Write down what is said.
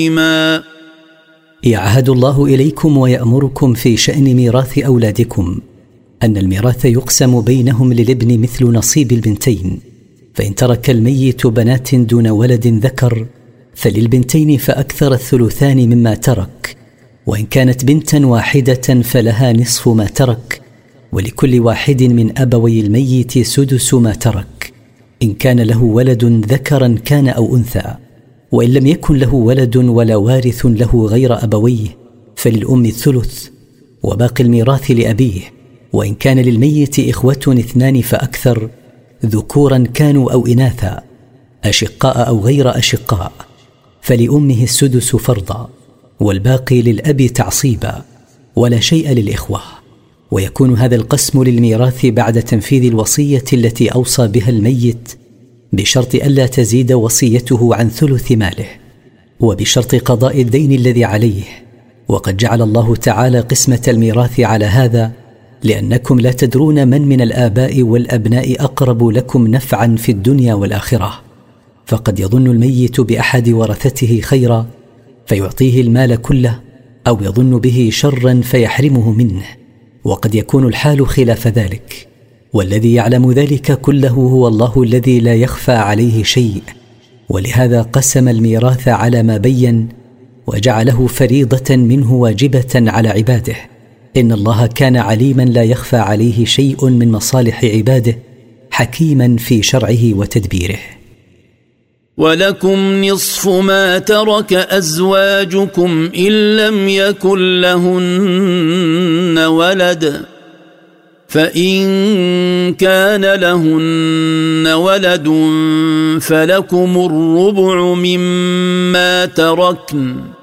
يعهد الله إليكم ويأمركم في شأن ميراث أولادكم أن الميراث يقسم بينهم للابن مثل نصيب البنتين، فإن ترك الميت بنات دون ولد ذكر فللبنتين فأكثر الثلثان مما ترك، وإن كانت بنتا واحدة فلها نصف ما ترك، ولكل واحد من أبوي الميت سدس ما ترك إن كان له ولد ذكرا كان أو أنثى، وإن لم يكن له ولد ولا وارث له غير أبويه فللأم الثلث وباقي الميراث لأبيه، وإن كان للميت إخوة 2 فأكثر ذكورا كانوا أو إناثا أشقاء أو غير أشقاء فلأمه السدس فرضا، والباقي للأب تعصيبا، ولا شيء للإخوة. ويكون هذا القسم للميراث بعد تنفيذ الوصية التي أوصى بها الميت، بشرط ألا تزيد وصيته عن ثلث ماله، وبشرط قضاء الدين الذي عليه. وقد جعل الله تعالى قسمة الميراث على هذا لأنكم لا تدرون من الآباء والأبناء أقرب لكم نفعا في الدنيا والآخرة، فقد يظن الميت بأحد ورثته خيرا فيعطيه المال كله، أو يظن به شرا فيحرمه منه، وقد يكون الحال خلاف ذلك. والذي يعلم ذلك كله هو الله الذي لا يخفى عليه شيء، ولهذا قسم الميراث على ما بين وجعله فريضة منه واجبة على عباده. إن الله كان عليما لا يخفى عليه شيء من مصالح عباده، حكيما في شرعه وتدبيره. ولكم نصف ما ترك أزواجكم إن لم يكن لهن ولد، فإن كان لهن ولد فلكم الربع مما تركن